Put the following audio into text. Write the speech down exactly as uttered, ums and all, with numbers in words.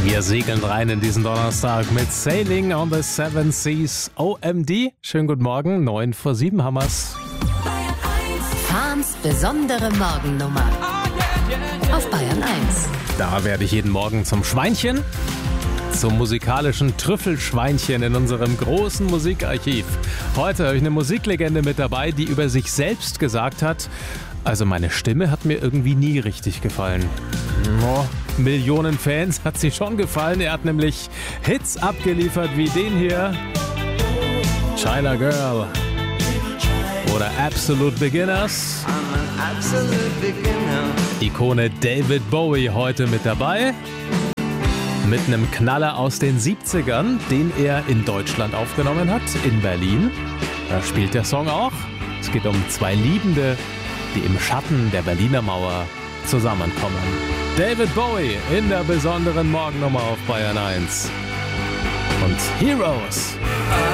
Wir segeln rein in diesen Donnerstag mit Sailing on the Seven Seas O M D. Schönen guten Morgen, neun vor sieben haben wir's. Fahns besondere Morgennummer auf Bayern eins. Da werde ich jeden Morgen zum Schweinchen, zum musikalischen Trüffelschweinchen in unserem großen Musikarchiv. Heute habe ich eine Musiklegende mit dabei, die über sich selbst gesagt hat, also meine Stimme hat mir irgendwie nie richtig gefallen. Oh, Millionen Fans hat sie schon gefallen. Er hat nämlich Hits abgeliefert wie den hier. China Girl oder Absolute Beginners. Ikone David Bowie heute mit dabei. Mit einem Knaller aus den siebzigern, den er in Deutschland aufgenommen hat, in Berlin. Da spielt der Song auch. Es geht um zwei Liebende, die im Schatten der Berliner Mauer zusammenkommen. David Bowie in der besonderen Morgennummer auf Bayern eins. Und Heroes.